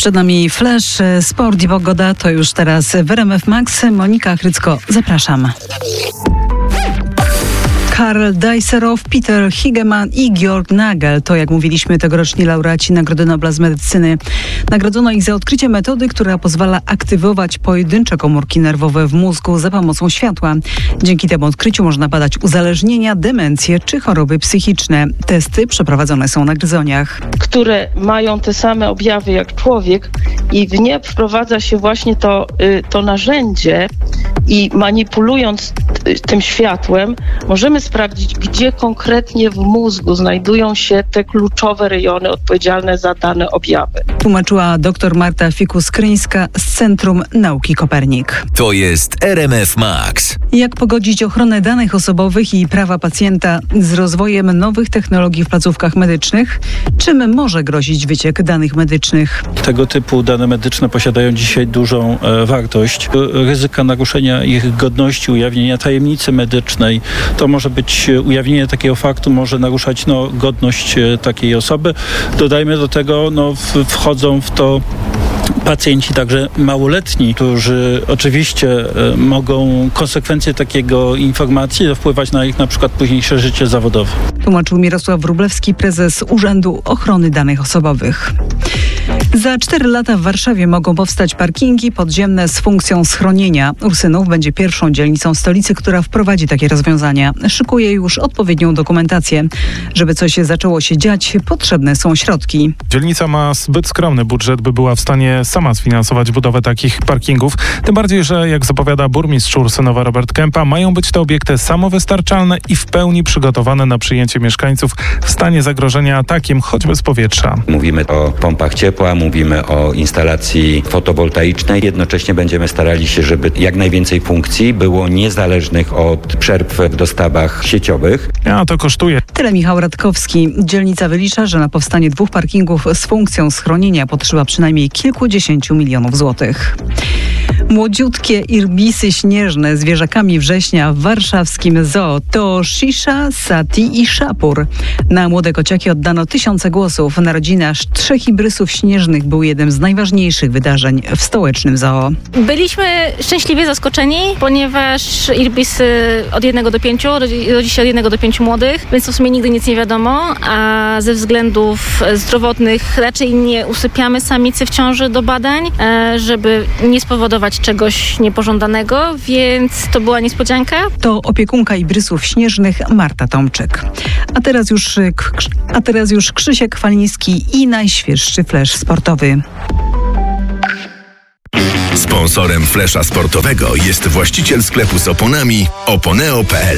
Przed nami Flash, sport i pogoda. To już teraz w RMF Max. Monika Chrycko, zapraszam. Karl Dijsselhoff, Peter Higeman i Georg Nagel to, jak mówiliśmy, tegoroczni laureaci Nagrody Nobla z medycyny. Nagrodzono ich za odkrycie metody, która pozwala aktywować pojedyncze komórki nerwowe w mózgu za pomocą światła. Dzięki temu odkryciu można badać uzależnienia, demencje czy choroby psychiczne. Testy przeprowadzone są na gryzoniach, które mają te same objawy jak człowiek i w nie wprowadza się właśnie to narzędzie i manipulując tym światłem możemy sprawdzić, gdzie konkretnie w mózgu znajdują się te kluczowe rejony odpowiedzialne za dane objawy. Tłumaczyła dr Marta Fikus-Kryńska z Centrum Nauki Kopernik. To jest RMF Max. Jak pogodzić ochronę danych osobowych i prawa pacjenta z rozwojem nowych technologii w placówkach medycznych? Czym może grozić wyciek danych medycznych? Tego typu dane medyczne posiadają dzisiaj dużą wartość. Ryzyka naruszenia ich godności, ujawnienia tajemnicy medycznej, to może być ujawnienie takiego faktu, może naruszać godność takiej osoby. Dodajmy do tego, wchodzą w to pacjenci także małoletni, którzy oczywiście mogą konsekwencje takiego informacji wpływać na ich na przykład późniejsze życie zawodowe. Tłumaczył Mirosław Wróblewski, prezes Urzędu Ochrony Danych Osobowych. Za 4 lata w Warszawie mogą powstać parkingi podziemne z funkcją schronienia. Ursynów będzie pierwszą dzielnicą stolicy, która wprowadzi takie rozwiązania. Szykuje już odpowiednią dokumentację. Żeby coś zaczęło się dziać, potrzebne są środki. Dzielnica ma zbyt skromny budżet, by była w stanie sama sfinansować budowę takich parkingów. Tym bardziej, że jak zapowiada burmistrz Ursynowa Robert Kępa, mają być to obiekty samowystarczalne i w pełni przygotowane na przyjęcie mieszkańców w stanie zagrożenia atakiem, choćby z powietrza. Mówimy o pompach ciepła, mówimy o instalacji fotowoltaicznej. Jednocześnie będziemy starali się, żeby jak najwięcej funkcji było niezależnych od przerw w dostawach sieciowych. A to kosztuje. Tyle Michał Radkowski. Dzielnica wylicza, że na powstanie 2 parkingów z funkcją schronienia potrzeba przynajmniej kilkudziesięciu milionów złotych. Młodziutkie irbisy śnieżne z wieżakami września w warszawskim zoo to Shisha, Sati i Szapur. Na młode kociaki oddano tysiące głosów. Narodziny aż 3 ibrysów śnieżnych był jednym z najważniejszych wydarzeń w stołecznym zoo. Byliśmy szczęśliwie zaskoczeni, ponieważ irbisy od 1 do 5, rodzi się od 1 do 5 młodych, więc w sumie nigdy nic nie wiadomo, a ze względów zdrowotnych raczej nie usypiamy samicy w ciąży do badań, żeby nie spowodować czegoś niepożądanego, więc to była niespodzianka. To opiekunka ibrysów śnieżnych Marta Tomczyk. A teraz już Krzysiek Chwaliński i najświeższy flash sportowy. Sponsorem flesza sportowego jest właściciel sklepu z oponami oponeo.pl.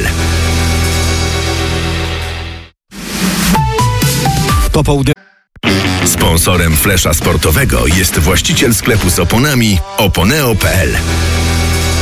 Sponsorem flesza sportowego jest właściciel sklepu z oponami oponeo.pl.